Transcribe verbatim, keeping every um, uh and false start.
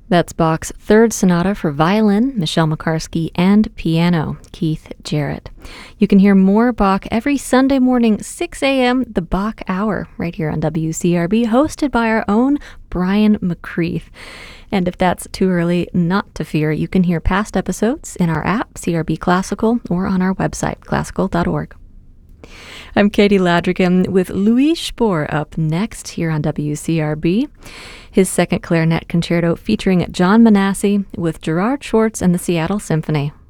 That's Bach's Third Sonata for violin, Michelle McCarskey, and piano, Keith Jarrett. You can hear more Bach every Sunday morning, six a.m., the Bach Hour, right here on W C R B, hosted by our own Brian McCreath. And if that's too early, not to fear, you can hear past episodes in our app, C R B Classical, or on our website, classical dot org. I'm Katie Ladrigan with Louis Spohr up next here on W C R B. His second clarinet concerto featuring John Manassi with Gerard Schwartz and the Seattle Symphony.